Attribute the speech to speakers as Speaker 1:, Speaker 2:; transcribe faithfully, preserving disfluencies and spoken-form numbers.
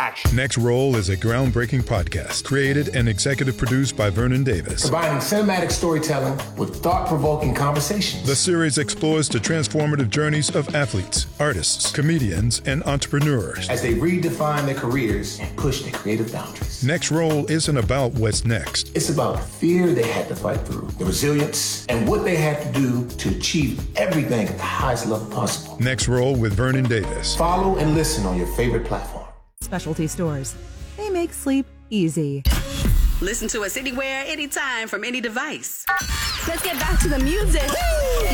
Speaker 1: action.
Speaker 2: Next Roll is a groundbreaking podcast created and executive produced by Vernon Davis.
Speaker 1: Combining cinematic storytelling with thought-provoking conversations.
Speaker 2: The series explores the transformative journeys of athletes, artists, comedians, and entrepreneurs
Speaker 1: as they redefine their careers and push their creative boundaries.
Speaker 2: Next Roll isn't about what's next.
Speaker 1: It's about the fear they had to fight through, the resilience, and what they had to do to achieve everything at the highest level possible.
Speaker 2: Next Roll with Vernon Davis.
Speaker 1: Follow and listen on your favorite platform.
Speaker 3: Specialty stores. They make sleep easy.
Speaker 4: Listen to us anywhere, anytime, from any device.
Speaker 5: Let's get back to the music.